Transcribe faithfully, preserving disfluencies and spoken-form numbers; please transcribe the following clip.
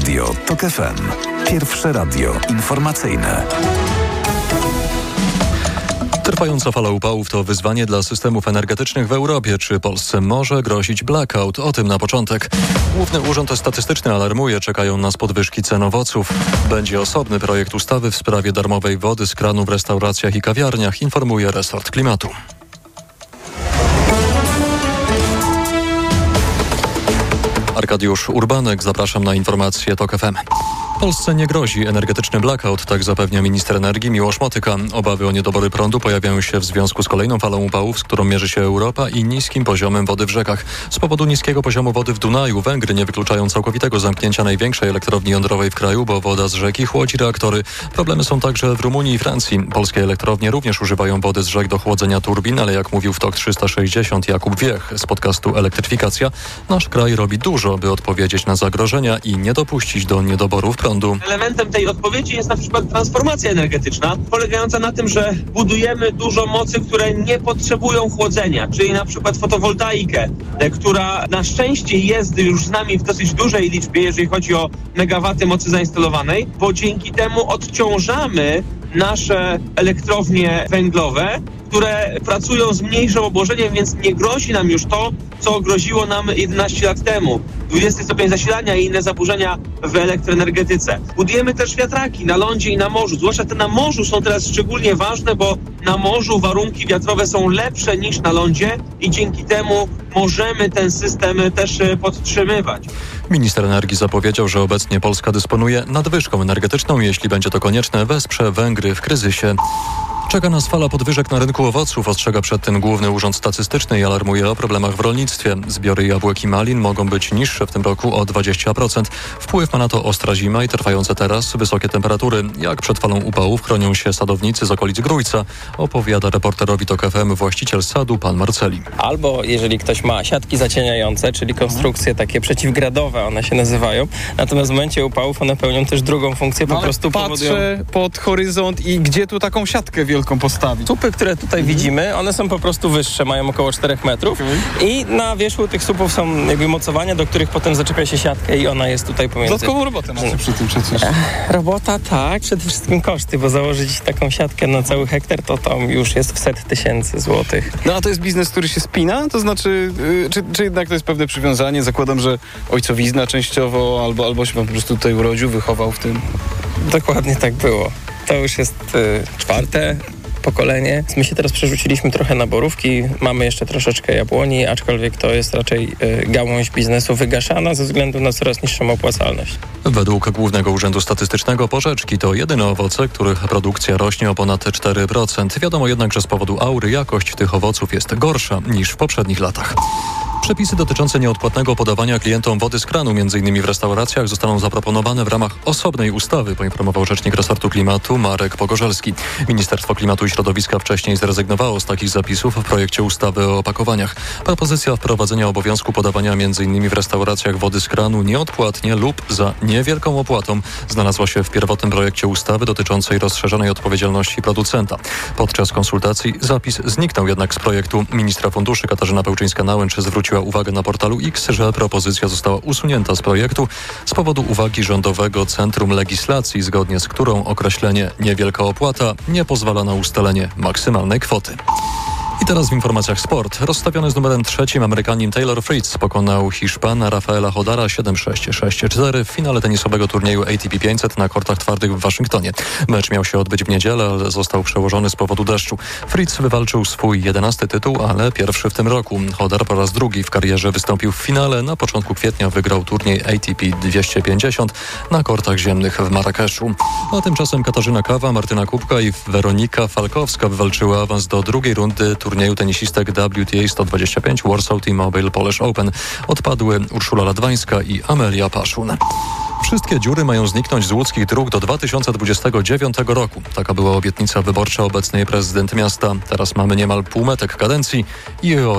Radio TOK F M. Pierwsze radio informacyjne. Trwająca fala upałów to wyzwanie dla systemów energetycznych w Europie. Czy Polsce może grozić blackout? O tym na początek. Główny Urząd Statystyczny alarmuje, czekają nas podwyżki cen owoców. Będzie osobny projekt ustawy w sprawie darmowej wody z kranu w restauracjach i kawiarniach, informuje resort klimatu. Arkadiusz Urbanek, zapraszam na informacje TOK F M. Polsce nie grozi energetyczny blackout, tak zapewnia minister energii Miłosz Motyka. Obawy o niedobory prądu pojawiają się w związku z kolejną falą upałów, z którą mierzy się Europa, i niskim poziomem wody w rzekach. Z powodu niskiego poziomu wody w Dunaju Węgry nie wykluczają całkowitego zamknięcia największej elektrowni jądrowej w kraju, bo woda z rzeki chłodzi reaktory. Problemy są także w Rumunii i Francji. Polskie elektrownie również używają wody z rzek do chłodzenia turbin, ale jak mówił w TOK trzysta sześćdziesiąt Jakub Wiech z podcastu Elektryfikacja, nasz kraj robi dużo, by odpowiedzieć na zagrożenia i nie dopuścić do niedoborów prądu. Elementem tej odpowiedzi jest na przykład transformacja energetyczna, polegająca na tym, że budujemy dużo mocy, które nie potrzebują chłodzenia, czyli na przykład fotowoltaikę, która na szczęście jest już z nami w dosyć dużej liczbie, jeżeli chodzi o megawaty mocy zainstalowanej, bo dzięki temu odciążamy nasze elektrownie węglowe, które pracują z mniejszym obłożeniem, więc nie grozi nam już to, co groziło nam jedenaście lat temu. dwudziesty stopień zasilania i inne zaburzenia w elektroenergetyce. Budujemy też wiatraki na lądzie i na morzu. Zwłaszcza te na morzu są teraz szczególnie ważne, bo na morzu warunki wiatrowe są lepsze niż na lądzie i dzięki temu możemy ten system też podtrzymywać. Minister energii zapowiedział, że obecnie Polska dysponuje nadwyżką energetyczną. Jeśli będzie to konieczne, wesprze Węgry w kryzysie. Czeka nas fala podwyżek na rynku owoców, ostrzega przed tym Główny Urząd Statystyczny i alarmuje o problemach w rolnictwie. Zbiory jabłek i malin mogą być niższe w tym roku o dwadzieścia procent. Wpływ ma na to ostra zima i trwające teraz wysokie temperatury. Jak przed falą upałów chronią się sadownicy z okolic Grójca, opowiada reporterowi TOK F M właściciel sadu, pan Marceli. Albo jeżeli ktoś ma siatki zacieniające, czyli konstrukcje takie przeciwgradowe, one się nazywają. Natomiast w momencie upałów one pełnią też drugą funkcję, po no, prostu patrzę powodują... pod horyzont i gdzie tu taką siatkę wielką postawić? Słupy, które tutaj mhm. widzimy, one są po prostu wyższe, mają około czterech metrów okay. i na wierzchu tych słupów są jakby mocowania, do których potem zaczepia się siatkę i ona jest tutaj pomiędzy. Dodatkową robotę macie przy tym przecież. Robota tak, przede wszystkim koszty, bo założyć taką siatkę na cały hektar to tam już jest w set tysięcy złotych. No a to jest biznes, który się spina? To znaczy, yy, czy, czy jednak to jest pewne przywiązanie? Zakładam, że ojcowizna częściowo albo, albo się pan po prostu tutaj urodził, wychował w tym? Dokładnie tak było. To już jest yy, czwarte pokolenie. My się teraz przerzuciliśmy trochę na borówki, mamy jeszcze troszeczkę jabłoni, aczkolwiek to jest raczej y, gałąź biznesu wygaszana ze względu na coraz niższą opłacalność. Według Głównego Urzędu Statystycznego porzeczki to jedyne owoce, których produkcja rośnie o ponad cztery procent. Wiadomo jednak, że z powodu aury jakość tych owoców jest gorsza niż w poprzednich latach. Przepisy dotyczące nieodpłatnego podawania klientom wody z kranu, m.in. w restauracjach, zostaną zaproponowane w ramach osobnej ustawy, poinformował rzecznik resortu klimatu Marek Pogorzelski. Ministerstwo Klimatu i Środowiska wcześniej zrezygnowało z takich zapisów w projekcie ustawy o opakowaniach. Propozycja wprowadzenia obowiązku podawania m.in. w restauracjach wody z kranu nieodpłatnie lub za niewielką opłatą znalazła się w pierwotnym projekcie ustawy dotyczącej rozszerzonej odpowiedzialności producenta. Podczas konsultacji zapis zniknął jednak z projektu. Ministra funduszy Katarzyna Pełczyńska-Nałęcz zwróciła uwagę na portalu X, że propozycja została usunięta z projektu z powodu uwagi Rządowego Centrum Legislacji, zgodnie z którą określenie niewielka opłata nie pozwala na ustalenie maksymalnej kwoty. I teraz w informacjach sport. Rozstawiony z numerem trzecim Amerykanin Taylor Fritz pokonał Hiszpana Rafaela Hodara siedem sześć, sześć cztery w finale tenisowego turnieju A T P pięćset na kortach twardych w Waszyngtonie. Mecz miał się odbyć w niedzielę, ale został przełożony z powodu deszczu. Fritz wywalczył swój jedenasty tytuł, ale pierwszy w tym roku. Hodar po raz drugi w karierze wystąpił w finale. Na początku kwietnia wygrał turniej A T P dwieście pięćdziesiąt na kortach ziemnych w Marrakeszu. A tymczasem Katarzyna Kawa, Martyna Kubka i Weronika Falkowska wywalczyły awans do drugiej rundy turnieju tenisistek W T A sto dwadzieścia pięć Warsaw T-Mobile Polish Open. Odpadły Urszula Ladwańska i Amelia Paszun. Wszystkie dziury mają zniknąć z łódzkich dróg do dwa tysiące dwudziestego dziewiątego roku. Taka była obietnica wyborcza obecnej prezydent miasta. Teraz mamy niemal półmetek kadencji i o